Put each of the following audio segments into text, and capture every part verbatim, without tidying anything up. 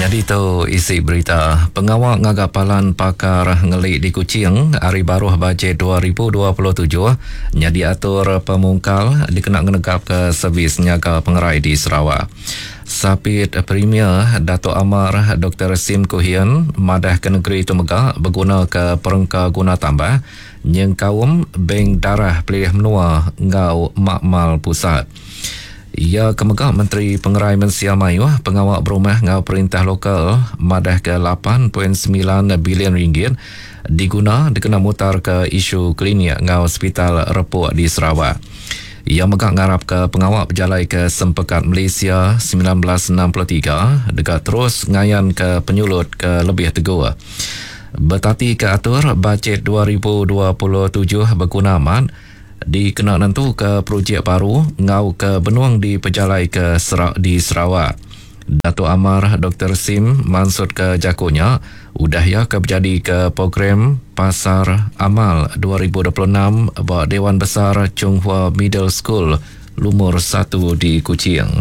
Jadi tu isi berita. Pengawal ngagapalan pakar ngelik di Kuching hari baru bajet dua ribu dua puluh tujuh nya diatur pemungkal dikena ngenegap ke servis nyaga pengerai di Sarawak. Sapit Premier Dato' Amar Doktor Sim Kuhian madah ke negeri itu megah berguna ke perengka guna tambah nyeng kaum bank darah pilih menua ngau makmal pusat. Ia kemegah Menteri Pengerai Mensia Mayu pengawal berumah ngau perintah lokal madah ke lapan perpuluhan sembilan bilion ringgit diguna dikena mutar ke isu klinik ngau hospital Repuk di Sarawak. Ia megah ngarap ke pengawal berjalai ke Sempekat Malaysia sembilan belas enam puluh tiga dekat terus ngayan ke penyulut ke lebih tegur. Bertati ke atur bajet dua ribu dua puluh tujuh berguna amat dikena nentu ke projek baru ngau ke benuang di pejalai ke Serak di Sarawak. Dato' Amar Doktor Sim mansut ke jakunya udah ya ke berjadi ke program Pasar Amal dua ribu dua puluh enam buat Dewan Besar Chung Hua Middle School Lumur satu di Kuching.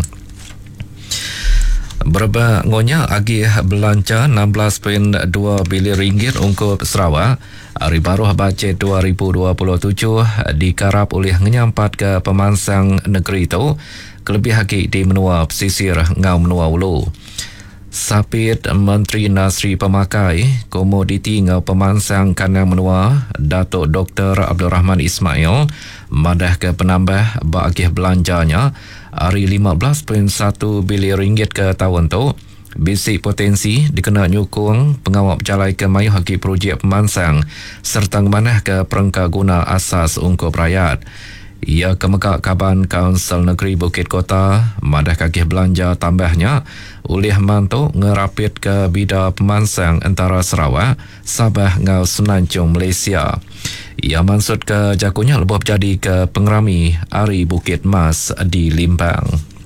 Berba ngonya agih belanja enam belas perpuluhan dua bilion ringgit untuk Sarawak. Hari baru bajet dua ribu dua puluh tujuh dikarap oleh menyampat ke pemansang negeri itu kelebih haki di menua pesisir ngau menua ulu. Sapit Menteri Nasri Pemakai Komoditi ngau pemansang kandang menua Datuk Doktor Abdul Rahman Ismail madah ke penambah bagih belanjanya hari lima belas perpuluhan satu bilion ringgit ke tahun tu. Bisik potensi dikena nyukung pengawal berjalai ke mayu haki projek pemansang serta manah ke perengka guna asas ungkup rakyat. Ia kemekak Kaban Kaunsil Negeri Bukit Kota madah kaki belanja tambahnya oleh mantu ngerapit ke bida pemansang antara Sarawak, Sabah ngau Semenanjung Malaysia. Ia maksud ke jakunya lebih jadi ke pengerami Ari Bukit Mas di Limbang.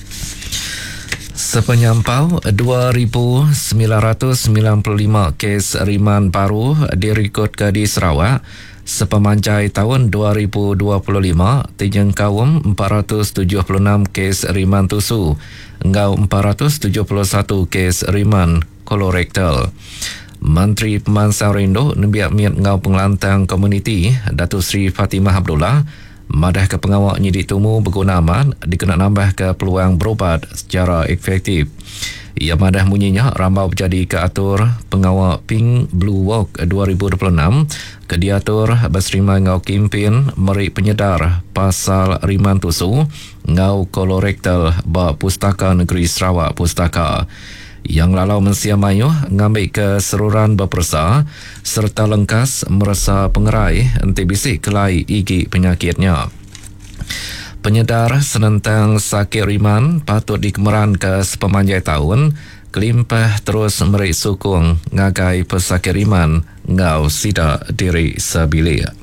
Sepenyampau dua ribu sembilan ratus sembilan puluh lima kes riman baru direkod ke di Sarawak. Sepemanjai tahun dua ribu dua puluh lima, tijeng kaum empat ratus tujuh puluh enam kes riman tusu, ngau empat ratus tujuh puluh satu kes riman kolorektal. Menteri Pemansang Rindo nembiak miat ngau pengelantang komuniti Datuk Seri Fatimah Abdullah madah ke pengawal nyidik tumu berguna aman dikena nambah ke peluang berobat secara efektif. Ia madah munyinya rambau berjadi ke atur pengawal Pink Blue Walk dua ribu dua puluh enam ke diatur berserimai ngau kimpin meri penyedar pasal riman tusu ngau kolorektal ba Pustaka Negeri Sarawak Pustaka. Yang lalau Mensia Mayu ngambil ke seruran berpersa serta lengkas merasa pengerai enti bisik kelai igi penyakitnya. Penyedar senentang sakit riman patut dikemeran ke sepemanjai tahun kelimpah terus merik sukung ngagai pesakit riman ngau sida diri sebilik.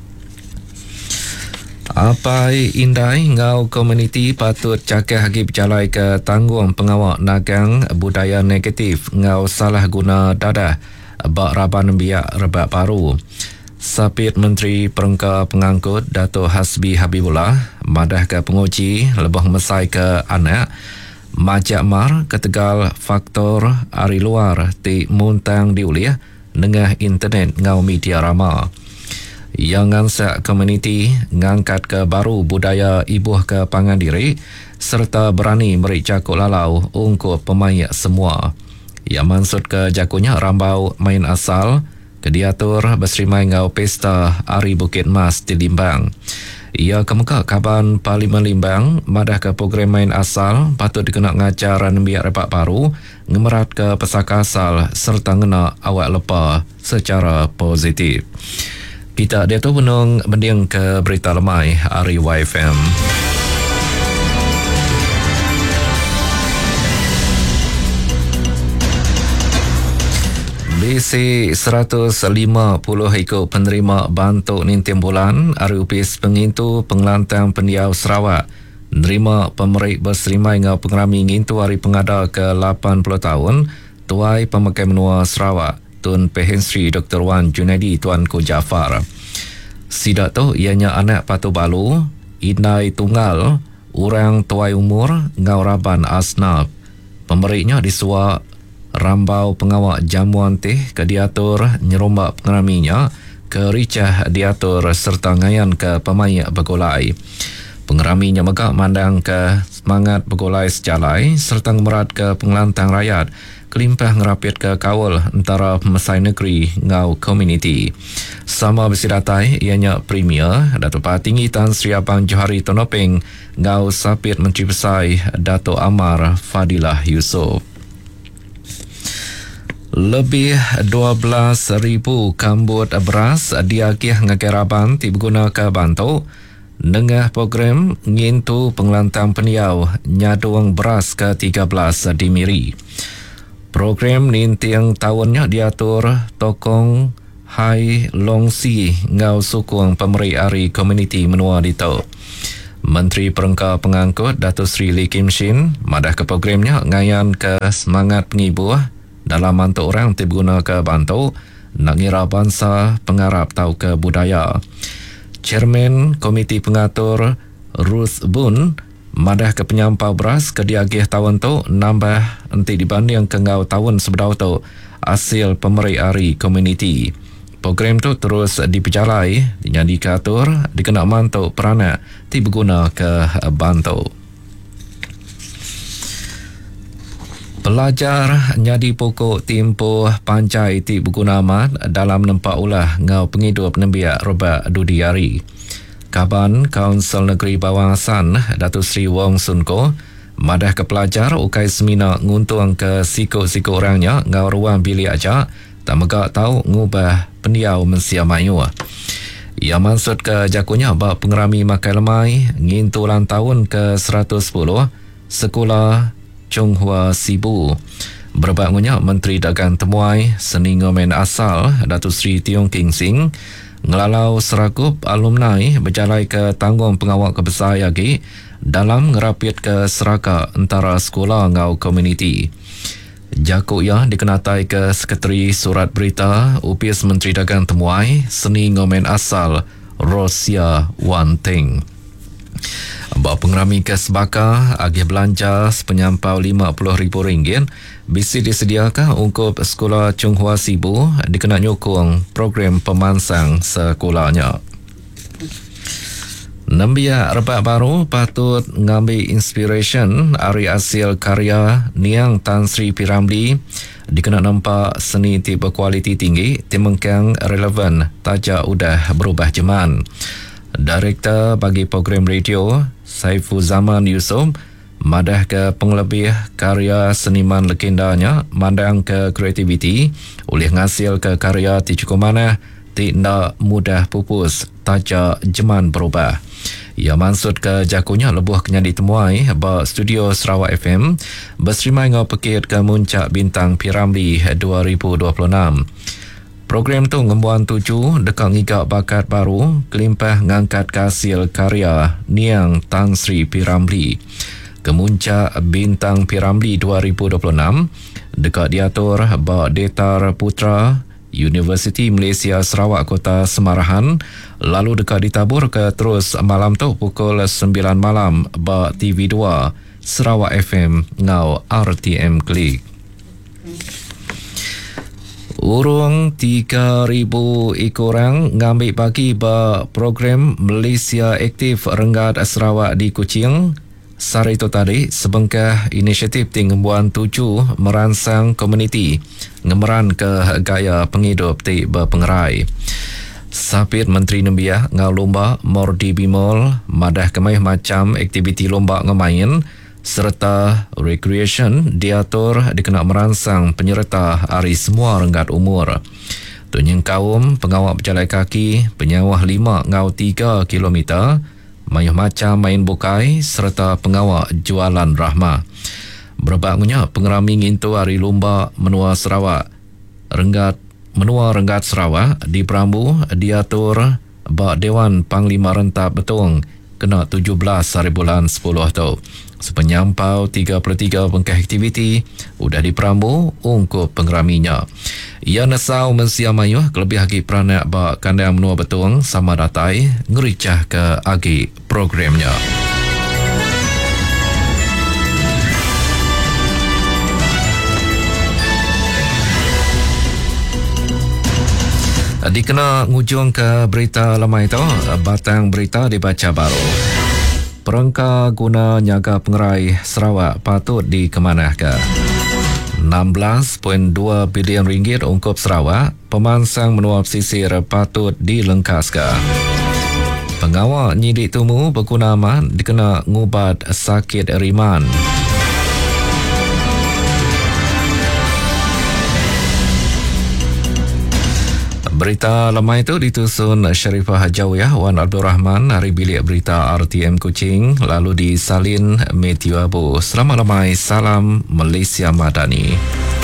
Apai indai ngau komuniti patut cakap hagi berjalai ke tanggung pengawal nagang budaya negatif ngau salah guna dadah bak raban biak rebak baru. Sapit Menteri Perengka Pengangkut Dato' Hasbi Habibullah madah ke penguji lebih mesai ke anak majak mar ketegal faktor ari luar ti muntang diuliah nengah internet ngau media rama. Yang ngansak komuniti ngangkat ke baru budaya ibuh ke pangan diri serta berani merik cakuk lalau untuk pemain semua. Ia maksud ke jakunya rambau main asal ke diatur berserimai ngau pesta Ari Bukit Mas di Limbang. Ia kemuka Kaban Parlimen Limbang madah ke program main asal patut dikena ngajaran biak repak baru ngemerat ke pesaka asal serta ngena awak lepa secara positif. Kita dia tu benung mending ke berita lemai Ari Y F M. B C seratus lima puluh ikut penerima bantuk nintim bulan Ari Upis pengintu pengelantang pendiau Sarawak nerima pemerik berserimai ngau pengerami ngintu hari pengada ke lapan puluh tahun tuai pemakai menua Sarawak Tun Pehensri Doktor Wan Junaidi Tuanku Jafar. Sidak tu ianya anak Patu Balu, Indai Tunggal, orang tuai umur, ngau raban asnaf. Pemeriknya disuak rambau pengawak jamuan teh ke diatur nyerombak pengeraminya ke ricah diatur serta ngayan ke pemain begolai. Pengeraminya megak mandang ke semangat begolai sejalai serta merat ke pengelantang rakyat kelimpah ngerapit ke kawal antara pemesai negeri ngau komuniti. Sama bersiratai ianya Premier Dato' Tinggi Tan Sri Abang Johari Tonopeng ngau sapit Menteri Besar Dato' Amar Fadilah Yusof. Lebih dua belas ribu kambut beras diagih ngakeraban digunakan ke Bantu nengah program ngintu pengelantang peniau nyaduang beras ke tiga belas di Miri. Program nintiang tahunnya diatur tokong Hai Long Si ngau sukung pemeri ari komuniti menua dito. Menteri Perengka Pengangkut Datuk Seri Lee Kim Shin madah ke programnya ngayan ke semangat pengibuh dalam mantuk orang tibguna ke Bantu nak ngira bangsa pengarap tau ke budaya. Chairman Komiti Pengatur Ruth Boon madah ke penyampau beras ke diagih tahun tu nambah nanti dibanding ke ngau tahun sebedau tu hasil pemeri ari komuniti. Program tu terus diperjalai, dinyadi katur, dikena mantuk peranak dibeguna ke Bantu. Pelajar nyadi pokok timpuh pancai ti berguna amat dalam nempak ulah ngau pengidup nembiak Robert Dudiari. Kaban Kaunsil Negeri Bawasan Datuk Seri Wong Sun Ko madah ke pelajar ukai semina nguntung ke sikut-sikut orangnya ngau ruang bilik aja tak megak tahu ngubah pendiau mensia mayu. Ia maksud ke jakunya bak pengerami makai lemai ngintu ulang tahun ke seratus sepuluh sekolah Chonghua Sibu. Berbagunya Menteri Dagang Temuai Seni Ngomen Asal Datuk Seri Tiong King Sing ngelalau serakup alumni berjalai ke tanggung pengawal kebesar yagi dalam ngerapit ke seraka antara sekolah ngau komuniti. Jakuk yang dikenatai ke Sekretari Surat Berita U P S Menteri Dagang Temuai Seni Ngomen Asal Rosia Wan Teng. Bawa pengerami kes bakar agih belanja sepenyampau lima puluh ribu ringgit bisi disediakan untuk sekolah Chonghua Sibu dikena nyokong program pemansang sekolahnya. Nambiak rebat baru patut ngambil inspiration dari hasil karya Niang Tan Sri P. Ramlee dikena nampak seni tiba kualiti tinggi timengkang relevan tajak udah berubah zaman. Direktur bagi program radio Saiful Zaman Yusof madah ke penglebih karya seniman legendanya mandang ke kreativiti oleh ngasil ke karya ti cukup mana tidak mudah pupus tajak zaman berubah. Ia maksud ke jakunya lebuh kena ditemuai ba studio Sarawak F M berserimai ngau pekit ke muncak bintang P. Ramlee dua ribu dua puluh enam. Program tu ngembuan tuju dekat ngigak bakat baru kelimpah ngangkat hasil karya Niang Tan Sri P. Ramlee. Kemuncak bintang P. Ramlee dua ribu dua puluh enam dekat diatur ba Datar Putra Universiti Malaysia Sarawak Kota Semarahan lalu dekat ditabur ke terus malam tu pukul sembilan malam ba T V dua Sarawak F M ngau R T M Klik. Urung tiga ribu ekorang ngambil bagi ba program Malaysia Aktif Renggat Sarawak di Kuching. Sari itu tadi sebengkah inisiatif tinggembuan tujuh merangsang komuniti ngemeran ke gaya penghidup ti berpengerai. Sapit Menteri Nembiah ngau lomba Mordi Bimol madah kemaih macam aktiviti lomba ngemain serta recreation diatur dikena merangsang penyerta hari semua renggat umur. Tunyeng kaum pengawal berjalan kaki penyawah lima ngau tiga kilometer mayuh macam main bukai serta pengawal jualan rahmah. Berbaknya pengerami ngintu hari lomba menua Sarawak renggat menua renggat Sarawak di Perambu diatur bak Dewan Panglima Rentap Betong kena tujuh belas hari bulan sepuluh tu. Sepenyampau tiga puluh tiga bengkah aktiviti udah diperambu untuk pengeraminya. Ia nesau mensia mayuh kelebih agi peranak bak kandang menua betung sama datai ngericah ke agi programnya. Dikena ngujung ke berita lemah itu, batang berita dibaca baru. Perangka guna nyaga pengerai Sarawak patut dikemanahkan. enam belas perpuluhan dua bilion ringgit ungkup Sarawak, pemansang menuap sisir patut dilengkaskan. Pengawal nyidik tumu berguna aman dikena ngubat sakit riman. Berita lemah itu ditusun Sharifah Hajawiyah Wan Abdul Rahman dari bilik berita R T M Kuching, lalu disalin Matthew Abu. Selamat lemai, salam Malaysia Madani.